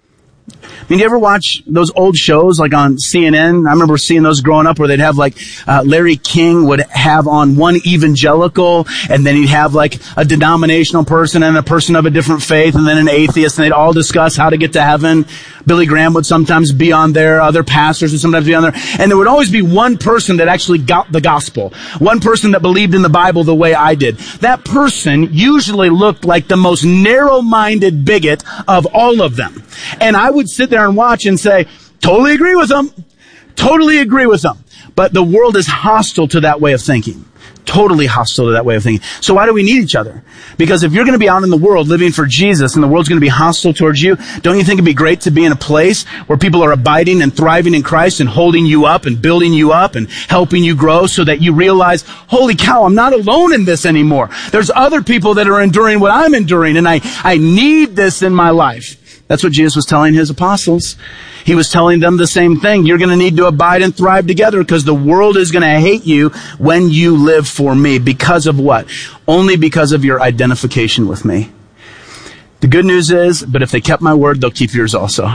Speaker 15: I mean, you ever watch those old shows like on CNN? I remember seeing those growing up where they'd have like, Larry King would have on one evangelical and then he'd have like a denominational person and a person of a different faith and then an atheist and they'd all discuss how to get to heaven. Billy Graham would sometimes be on there. Other pastors would sometimes be on there. And there would always be one person that actually got the gospel. One person that believed in the Bible the way I did. That person usually looked like the most narrow-minded bigot of all of them. And I would sit there and watch and say, Totally agree with them. Totally agree with them. But the world is hostile to that way of thinking. Totally hostile to that way of thinking. So why do we need each other? Because if you're going to be out in the world living for Jesus and the world's going to be hostile towards you, don't you think it'd be great to be in a place where people are abiding and thriving in Christ and holding you up and building you up and helping you grow so that you realize, holy cow, I'm not alone in this anymore. There's other people that are enduring what I'm enduring, and I need this in my life. That's what Jesus was telling his apostles. He was telling them the same thing. You're going to need to abide and thrive together because the world is going to hate you when you live for me. Because of what? Only because of your identification with me. The good news is, but if they kept my word, they'll keep yours also.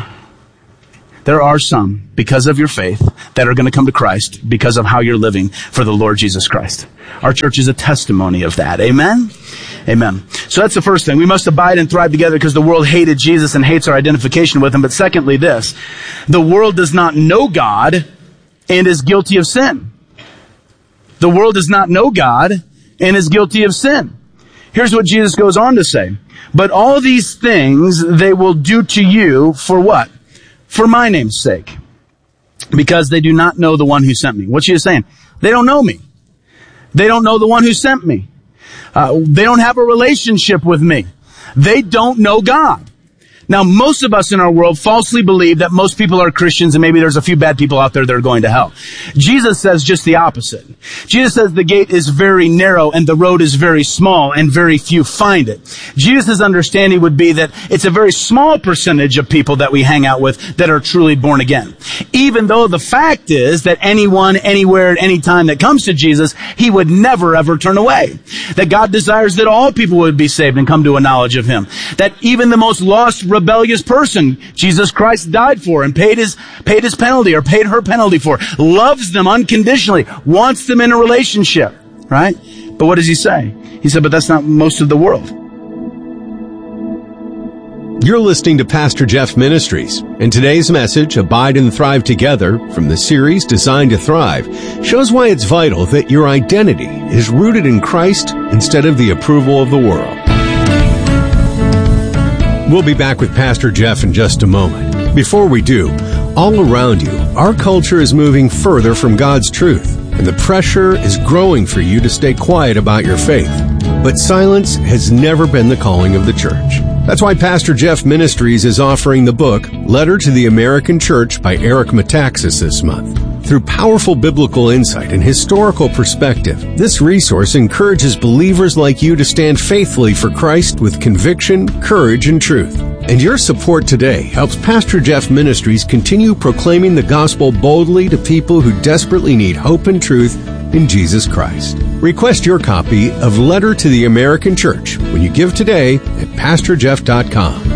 Speaker 15: There are some, because of your faith, that are going to come to Christ because of how you're living for the Lord Jesus Christ. Our church is a testimony of that. Amen? Amen. So that's the first thing. We must abide and thrive together because the world hated Jesus and hates our identification with him. But secondly, this. The world does not know God and is guilty of sin. The world does not know God and is guilty of sin. Here's what Jesus goes on to say. But all these things they will do to you for what? For my name's sake. Because they do not know the one who sent me. What's Jesus saying? They don't know me. They don't know the one who sent me. They don't have a relationship with me. They don't know God. Now, most of us in our world falsely believe that most people are Christians and maybe there's a few bad people out there that are going to hell. Jesus says just the opposite. Jesus says the gate is very narrow and the road is very small and very few find it. Jesus' understanding would be that it's a very small percentage of people that we hang out with that are truly born again. Even though the fact is that anyone, anywhere, at any time that comes to Jesus, he would never ever turn away. That God desires that all people would be saved and come to a knowledge of him. That even the most lost, rebellious person, Jesus Christ died for and paid his penalty or paid her penalty for, loves them unconditionally, wants them in a relationship, right? But what does he say? He said, but that's not most of the world.
Speaker 6: You're listening to Pastor Jeff Ministries, and today's message, Abide and Thrive Together, from the series Designed to Thrive, shows why it's vital that your identity is rooted in Christ instead of the approval of the world. We'll be back with Pastor Jeff in just a moment. Before we do, all around you, our culture is moving further from God's truth, and the pressure is growing for you to stay quiet about your faith. But silence has never been the calling of the church. That's why Pastor Jeff Ministries is offering the book, Letter to the American Church by Eric Metaxas this month. Through powerful biblical insight and historical perspective, this resource encourages believers like you to stand faithfully for Christ with conviction, courage, and truth. And your support today helps Pastor Jeff Ministries continue proclaiming the gospel boldly to people who desperately need hope and truth in Jesus Christ. Request your copy of Letter to the American Church when you give today at PastorJeff.com.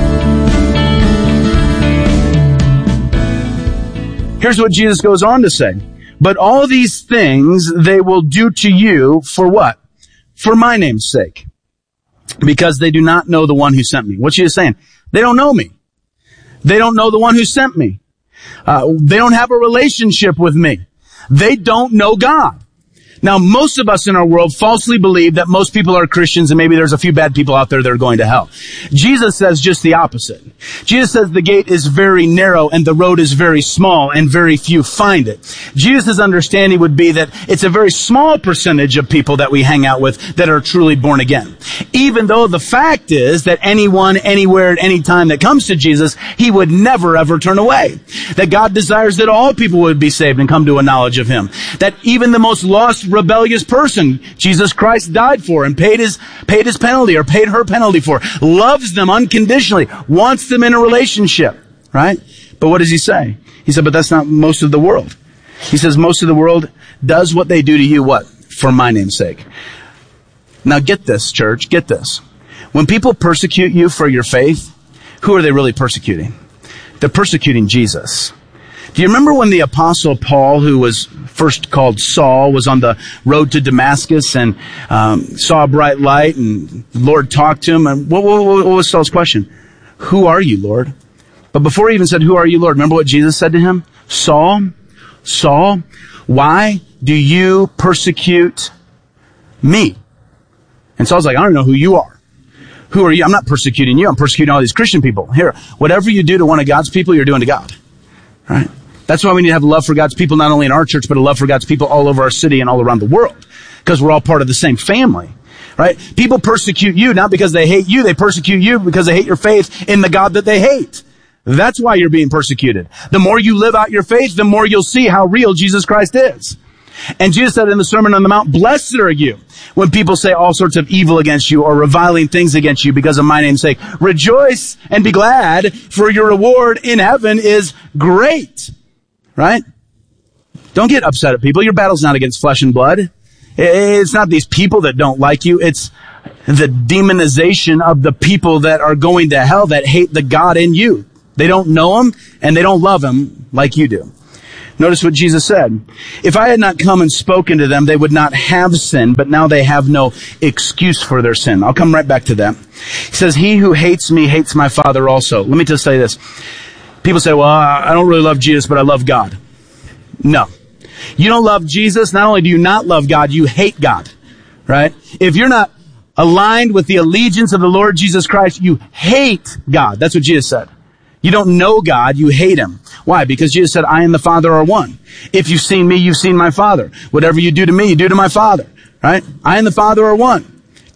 Speaker 15: Here's what Jesus goes on to say. But all these things they will do to you for what? For my name's sake. Because they do not know the one who sent me. What's Jesus saying? They don't know me. They don't know the one who sent me. They don't have a relationship with me. They don't know God. Now, most of us in our world falsely believe that most people are Christians and maybe there's a few bad people out there that are going to hell. Jesus says just the opposite. Jesus says the gate is very narrow and the road is very small and very few find it. Jesus' understanding would be that it's a very small percentage of people that we hang out with that are truly born again. Even though the fact is that anyone, anywhere, at any time that comes to Jesus, he would never ever turn away. That God desires that all people would be saved and come to a knowledge of him. That even the most lost, rebellious person, Jesus Christ died for and paid his penalty or paid her penalty for, loves them unconditionally, wants them in a relationship, right? But what does he say? He said, but that's not most of the world. He says most of the world does what they do to you, what? For my name's sake. Now get this, church, get this. When people persecute you for your faith, who are they really persecuting? They're persecuting Jesus. Do you remember when the Apostle Paul, who was first called Saul, was on the road to Damascus and saw a bright light and the Lord talked to him? And what was Saul's question? Who are you, Lord? But before he even said, who are you, Lord? Remember what Jesus said to him? Saul, Saul, why do you persecute me? And Saul's like, I don't know who you are. Who are you? I'm not persecuting you. I'm persecuting all these Christian people. Here, whatever you do to one of God's people, you're doing to God. Right? That's why we need to have love for God's people, not only in our church, but a love for God's people all over our city and all around the world. Because we're all part of the same family. Right? People persecute you not because they hate you. They persecute you because they hate your faith in the God that they hate. That's why you're being persecuted. The more you live out your faith, the more you'll see how real Jesus Christ is. And Jesus said in the Sermon on the Mount, blessed are you when people say all sorts of evil against you or reviling things against you because of my name's sake. Rejoice and be glad, for your reward in heaven is great. Right? Don't get upset at people. Your battle's not against flesh and blood. It's not these people that don't like you. It's the demonization of the people that are going to hell that hate the God in you. They don't know him and they don't love him like you do. Notice what Jesus said. If I had not come and spoken to them, they would not have sin, but now they have no excuse for their sin. I'll come right back to that. He says, he who hates me hates my Father also. Let me just say this. People say, well, I don't really love Jesus, but I love God. No. You don't love Jesus. Not only do you not love God, you hate God. Right? If you're not aligned with the allegiance of the Lord Jesus Christ, you hate God. That's what Jesus said. You don't know God, you hate him. Why? Because Jesus said, I and the Father are one. If you've seen me, you've seen my Father. Whatever you do to me, you do to my Father. Right? I and the Father are one.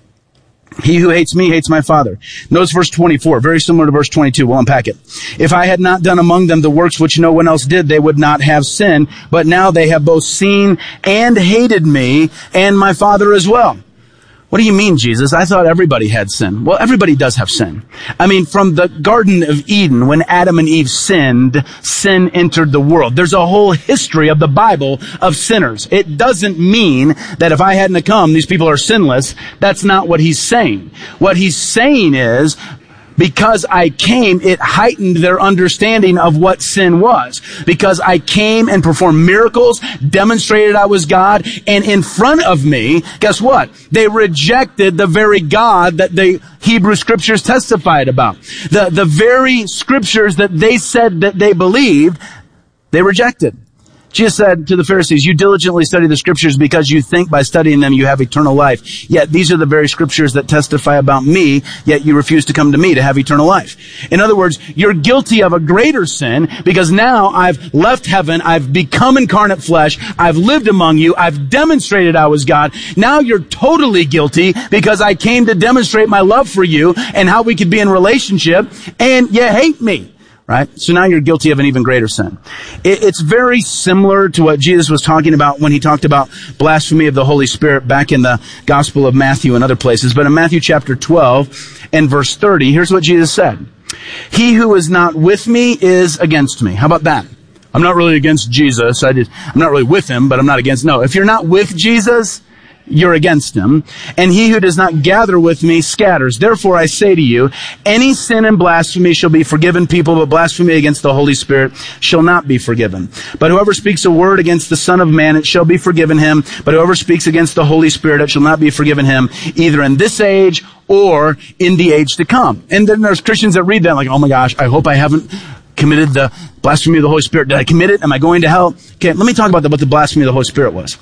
Speaker 15: He who hates me hates my Father. Notice verse 24, very similar to verse 22. We'll unpack it. If I had not done among them the works which no one else did, they would not have sin. But now they have both seen and hated me and my Father as well. What do you mean, Jesus? I thought everybody had sin. Well, everybody does have sin. I mean, from the Garden of Eden, when Adam and Eve sinned, sin entered the world. There's a whole history of the Bible of sinners. It doesn't mean that if I hadn't come, these people are sinless. That's not what he's saying. What he's saying is, because I came, it heightened their understanding of what sin was. Because I came and performed miracles, demonstrated I was God, and in front of me, guess what? They rejected the very God that the Hebrew Scriptures testified about. The very Scriptures that they said that they believed, they rejected. Jesus said to the Pharisees, you diligently study the Scriptures because you think by studying them you have eternal life. Yet these are the very Scriptures that testify about me, yet you refuse to come to me to have eternal life. In other words, you're guilty of a greater sin because now I've left heaven, I've become incarnate flesh, I've lived among you, I've demonstrated I was God. Now you're totally guilty because I came to demonstrate my love for you and how we could be in relationship, and you hate me. Right? So now you're guilty of an even greater sin. It's very similar to what Jesus was talking about when he talked about blasphemy of the Holy Spirit back in the Gospel of Matthew and other places. But in Matthew chapter 12 and verse 30, here's what Jesus said. He who is not with me is against me. How about that? I'm not really against Jesus. I'm not really with him, but I'm not against. No, if you're not with Jesus, you're against him. And he who does not gather with me scatters. Therefore I say to you, any sin and blasphemy shall be forgiven people, but blasphemy against the Holy Spirit shall not be forgiven. But whoever speaks a word against the Son of Man, it shall be forgiven him. But whoever speaks against the Holy Spirit, it shall not be forgiven him, either in this age or in the age to come. And then there's Christians that read that like, oh my gosh, I hope I haven't committed the blasphemy of the Holy Spirit. Did I commit it? Am I going to hell? Okay, let me talk about what the blasphemy of the Holy Spirit was.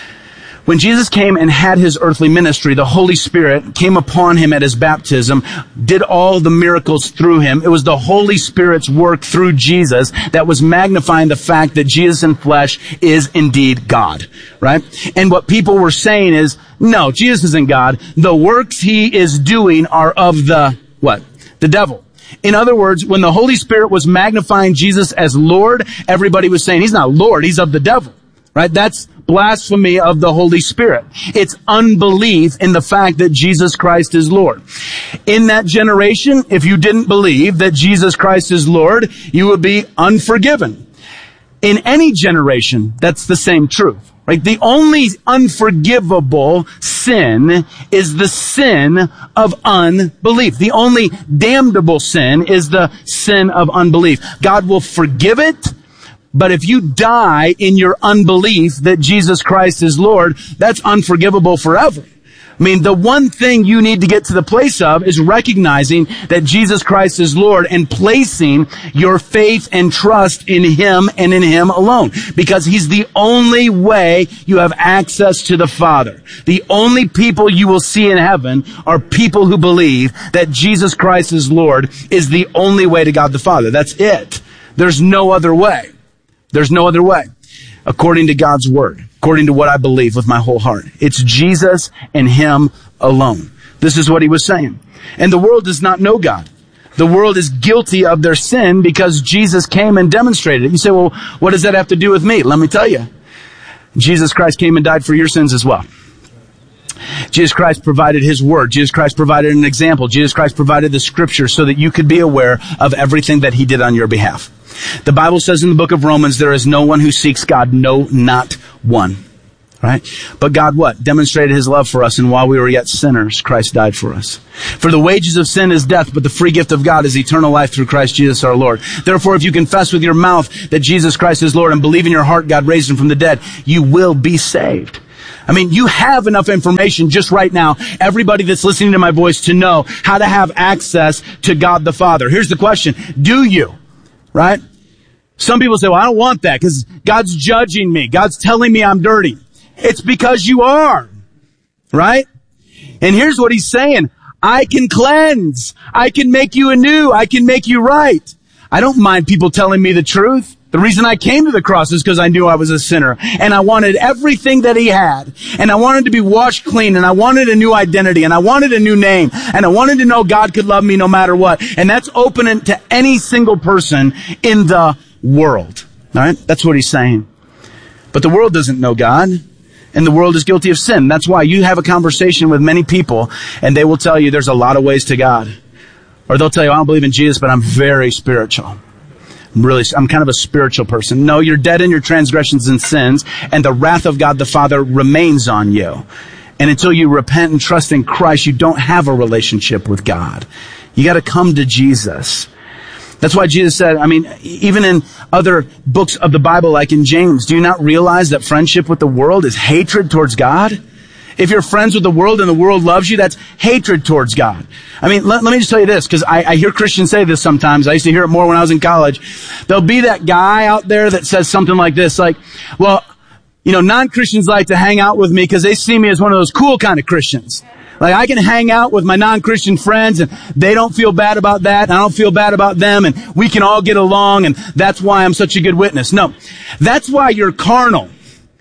Speaker 15: When Jesus came and had his earthly ministry, the Holy Spirit came upon him at his baptism, did all the miracles through him. It was the Holy Spirit's work through Jesus that was magnifying the fact that Jesus in flesh is indeed God, right? And what people were saying is, no, Jesus isn't God. The works he is doing are of the, what? The devil. In other words, when the Holy Spirit was magnifying Jesus as Lord, everybody was saying, he's not Lord, he's of the devil, right? That's blasphemy of the Holy Spirit. It's unbelief in the fact that Jesus Christ is Lord. In that generation, if you didn't believe that Jesus Christ is Lord, you would be unforgiven. In any generation, that's the same truth. Right? The only unforgivable sin is the sin of unbelief. The only damnable sin is the sin of unbelief. God will forgive it, but if you die in your unbelief that Jesus Christ is Lord, that's unforgivable forever. I mean, the one thing you need to get to the place of is recognizing that Jesus Christ is Lord and placing your faith and trust in him and in him alone. Because he's the only way you have access to the Father. The only people you will see in heaven are people who believe that Jesus Christ is Lord is the only way to God the Father. That's it. There's no other way. There's no other way. According to God's word, according to what I believe with my whole heart. It's Jesus and him alone. This is what he was saying. And the world does not know God. The world is guilty of their sin because Jesus came and demonstrated it. You say, well, what does that have to do with me? Let me tell you. Jesus Christ came and died for your sins as well. Jesus Christ provided his word. Jesus Christ provided an example. Jesus Christ provided the scripture so that you could be aware of everything that he did on your behalf. The Bible says in the book of Romans, there is no one who seeks God, no, not one. Right? But God what? Demonstrated his love for us, and while we were yet sinners, Christ died for us. For the wages of sin is death, but the free gift of God is eternal life through Christ Jesus our Lord. Therefore, if you confess with your mouth that Jesus Christ is Lord and believe in your heart God raised him from the dead, you will be saved. I mean, you have enough information just right now, everybody that's listening to my voice, to know how to have access to God the Father. Here's the question. Do you? Right? Some people say, well, I don't want that because God's judging me. God's telling me I'm dirty. It's because you are. Right? And here's what he's saying. I can cleanse. I can make you anew. I can make you right. I don't mind people telling me the truth. The reason I came to the cross is because I knew I was a sinner. And I wanted everything that he had. And I wanted to be washed clean. And I wanted a new identity. And I wanted a new name. And I wanted to know God could love me no matter what. And that's open to any single person in the world. All right? That's what he's saying. But the world doesn't know God. And the world is guilty of sin. That's why you have a conversation with many people and they will tell you there's a lot of ways to God. Or they'll tell you, I don't believe in Jesus, but I'm very spiritual. I'm kind of a spiritual person. No, you're dead in your transgressions and sins, and the wrath of God the Father remains on you. And until you repent and trust in Christ, you don't have a relationship with God. You got to come to Jesus. That's why Jesus said, even in other books of the Bible, like in James, do you not realize that friendship with the world is hatred towards God? If you're friends with the world and the world loves you, that's hatred towards God. Let me just tell you this, because I hear Christians say this sometimes. I used to hear it more when I was in college. There'll be that guy out there that says something like this, like, well, non-Christians like to hang out with me because they see me as one of those cool kind of Christians. Like, I can hang out with my non-Christian friends and they don't feel bad about that and I don't feel bad about them and we can all get along and that's why I'm such a good witness. No, that's why you're carnal.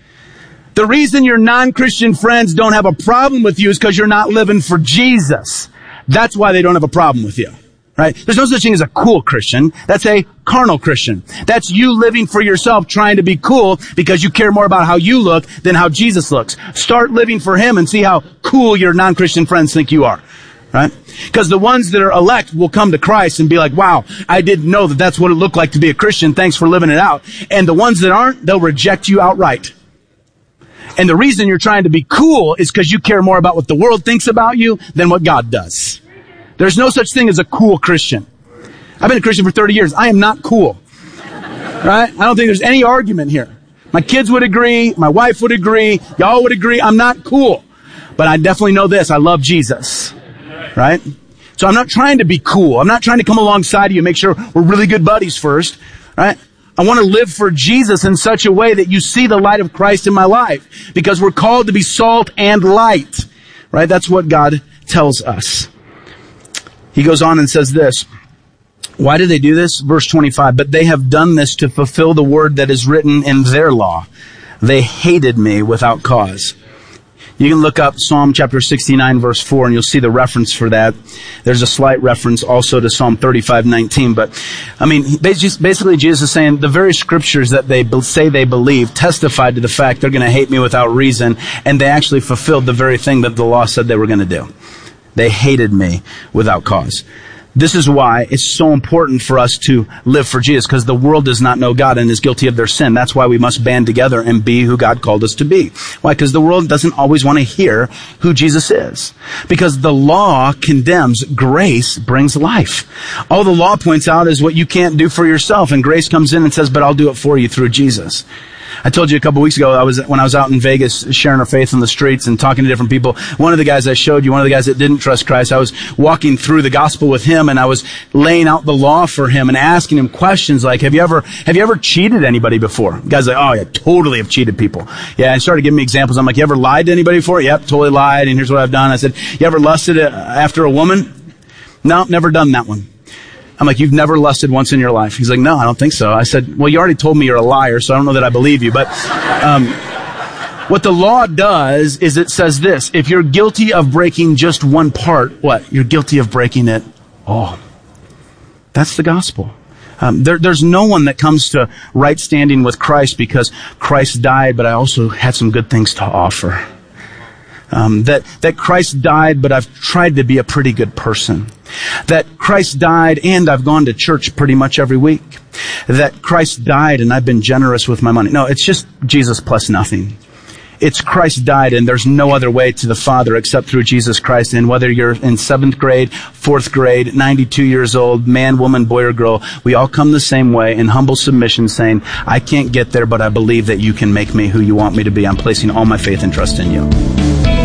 Speaker 15: The reason your non-Christian friends don't have a problem with you is because you're not living for Jesus. That's why they don't have a problem with you. Right? There's no such thing as a cool Christian. That's a carnal Christian. That's you living for yourself, trying to be cool because you care more about how you look than how Jesus looks. Start living for him and see how cool your non-Christian friends think you are. Right? Because the ones that are elect will come to Christ and be like, wow, I didn't know that that's what it looked like to be a Christian. Thanks for living it out. And the ones that aren't, they'll reject you outright. And the reason you're trying to be cool is because you care more about what the world thinks about you than what God does. There's no such thing as a cool Christian. I've been a Christian for 30 years. I am not cool. Right? I don't think there's any argument here. My kids would agree. My wife would agree. Y'all would agree. I'm not cool. But I definitely know this. I love Jesus. Right? So I'm not trying to be cool. I'm not trying to come alongside you and make sure we're really good buddies first. Right? I want to live for Jesus in such a way that you see the light of Christ in my life. Because we're called to be salt and light. Right? That's what God tells us. He goes on and says this. Why do they do this? Verse 25. But they have done this to fulfill the word that is written in their law. They hated me without cause. You can look up Psalm chapter 69 verse 4 and you'll see the reference for that. There's a slight reference also to Psalm 35:19. But, basically Jesus is saying the very scriptures that they say they believe testified to the fact they're going to hate me without reason, and they actually fulfilled the very thing that the law said they were going to do. They hated me without cause. This is why it's so important for us to live for Jesus, because the world does not know God and is guilty of their sin. That's why we must band together and be who God called us to be. Why? Because the world doesn't always want to hear who Jesus is. Because the law condemns, grace brings life. All the law points out is what you can't do for yourself, and grace comes in and says, but I'll do it for you through Jesus. I told you a couple weeks ago, when I was out in Vegas sharing our faith on the streets and talking to different people, one of the guys I showed you, one of the guys that didn't trust Christ, I was walking through the gospel with him and I was laying out the law for him and asking him questions like, have you ever cheated anybody before? The guy's like, oh yeah, totally have cheated people. Yeah, and started giving me examples. I'm like, you ever lied to anybody before? Yep, totally lied, and here's what I've done. I said, you ever lusted after a woman? No, never done that one. I'm like, you've never lusted once in your life? He's like, no, I don't think so. I said, well, you already told me you're a liar, so I don't know that I believe you. But what the law does is it says this: if you're guilty of breaking just one part, what? You're guilty of breaking it all. That's the gospel. There's no one that comes to right standing with Christ because Christ died, but I also had some good things to offer. That Christ died, but I've tried to be a pretty good person. That Christ died and I've gone to church pretty much every week. That Christ died and I've been generous with my money. No, it's just Jesus plus nothing. It's Christ died and there's no other way to the Father except through Jesus Christ. And whether you're in 7th grade, 4th grade, 92 years old, man, woman, boy, or girl, we all come the same way in humble submission saying, I can't get there, but I believe that you can make me who you want me to be. I'm placing all my faith and trust in you.